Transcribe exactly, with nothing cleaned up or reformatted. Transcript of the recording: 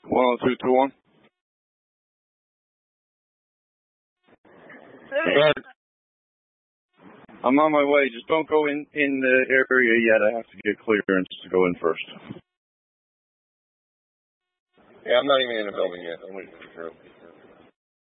one oh two two one. I'm on my way. Just don't go in, in the area yet. I have to get clearance to go in first. Yeah, I'm not even in the building yet. I'm waiting for you.